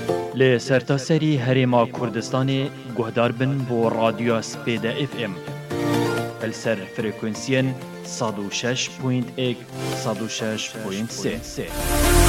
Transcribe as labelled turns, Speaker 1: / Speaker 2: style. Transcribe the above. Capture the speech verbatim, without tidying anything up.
Speaker 1: لی سرتاسری هریما کردستانی گهدار بن بو رادیو سپیده اف ام السر فرکانسین صد و شش و یک صد و شش و سه.